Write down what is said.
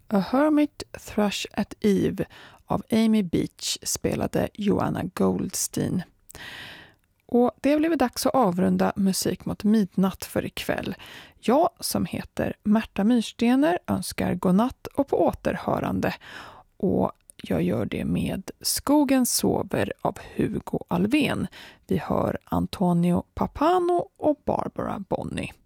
A Hermit Thrush at Eve av Amy Beach spelade Joanna Goldstein. Och det blev dags att avrunda Musik mot midnatt för ikväll. Jag som heter Märta Myrstener önskar godnatt och på återhörande. Och jag gör det med Skogen sover av Hugo Alvén. Vi hör Antonio Papano och Barbara Bonney.